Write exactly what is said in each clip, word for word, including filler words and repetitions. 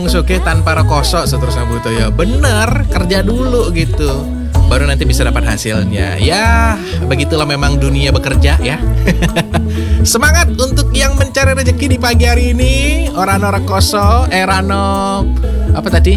Sugih tanpa rekoso seterusnya butuh ya. Bener, kerja dulu gitu, baru nanti bisa dapat hasilnya. Ya, begitulah memang dunia bekerja ya. Semangat untuk yang mencari rezeki di pagi hari ini. Orano rekoso, erano apa tadi?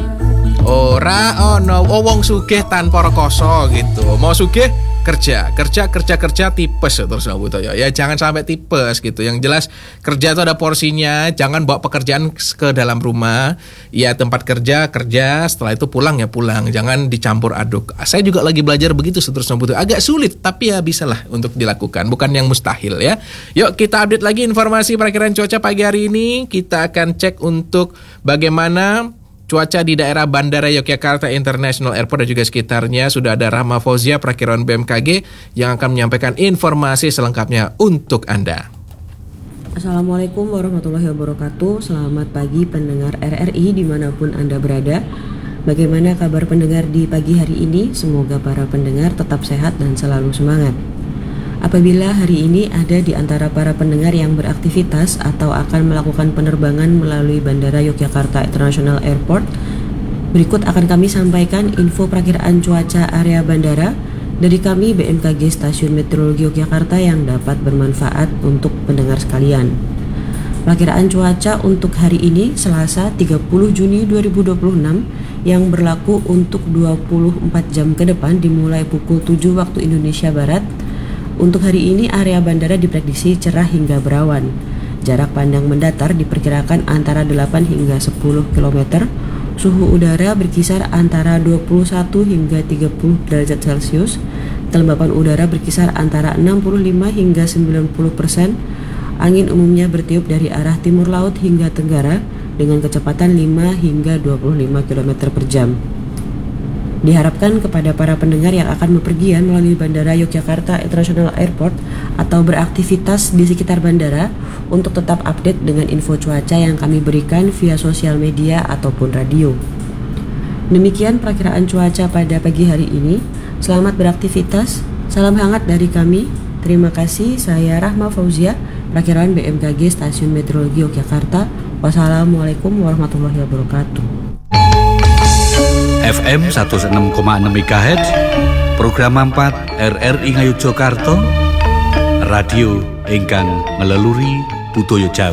Ora ono oh, wong sugih tanpa rekoso gitu. Mau sugih kerja, kerja, kerja, kerja tipes terus butuh ya. Ya jangan sampai tipes gitu. Yang jelas kerja itu ada porsinya. Jangan bawa pekerjaan ke dalam rumah. Ya tempat kerja kerja, setelah itu pulang ya pulang. Jangan dicampur aduk. Saya juga lagi belajar begitu seterusnya butuh. Agak sulit tapi ya bisalah untuk dilakukan. Bukan yang mustahil ya. Yuk kita update lagi informasi perakiraan cuaca pagi hari ini. Kita akan cek untuk bagaimana cuaca di daerah Bandara Yogyakarta International Airport dan juga sekitarnya. Sudah ada Rahma Fauzia, perakiraan B M K G, yang akan menyampaikan informasi selengkapnya untuk Anda. Assalamualaikum warahmatullahi wabarakatuh. Selamat pagi pendengar R R I dimanapun Anda berada. Bagaimana kabar pendengar di pagi hari ini? Semoga para pendengar tetap sehat dan selalu semangat. Apabila hari ini ada di antara para pendengar yang beraktivitas atau akan melakukan penerbangan melalui Bandara Yogyakarta International Airport, berikut akan kami sampaikan info perakiraan cuaca area bandara dari kami B M K G Stasiun Meteorologi Yogyakarta yang dapat bermanfaat untuk pendengar sekalian. Perakiraan cuaca untuk hari ini Selasa tiga puluh Juni dua ribu dua puluh enam yang berlaku untuk dua puluh empat jam ke depan dimulai pukul tujuh waktu Indonesia Barat. Untuk hari ini area bandara diprediksi cerah hingga berawan. Jarak pandang mendatar diperkirakan antara delapan hingga sepuluh kilometer. Suhu udara berkisar antara dua puluh satu hingga tiga puluh derajat Celcius. Kelembapan udara berkisar antara enam puluh lima hingga sembilan puluh persen. Angin umumnya bertiup dari arah timur laut hingga tenggara dengan kecepatan lima hingga dua puluh lima kilometer per jam. Diharapkan kepada para pendengar yang akan bepergian melalui Bandara Yogyakarta International Airport atau beraktivitas di sekitar bandara untuk tetap update dengan info cuaca yang kami berikan via sosial media ataupun radio. Demikian perakiraan cuaca pada pagi hari ini. Selamat beraktivitas. Salam hangat dari kami. Terima kasih. Saya Rahma Fauzia, perakiraan B M K G Stasiun Meteorologi Yogyakarta. Wassalamualaikum warahmatullahi wabarakatuh. F M seratus enam koma enam MHz, program empat R R I Ngayogyakarta, radio ingkang ngeleluri budaya Jawi.